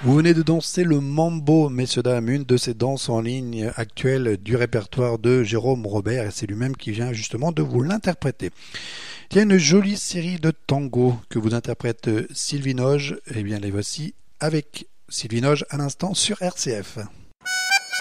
Vous venez de danser le mambo, messieurs dames, une de ces danses en ligne actuelles du répertoire de Jérôme Robert, et c'est lui-même qui vient justement de vous l'interpréter. Il y a une jolie série de tangos que vous interprète Sylvie Noge, et bien les voici avec Sylvie Noge à l'instant sur RCF.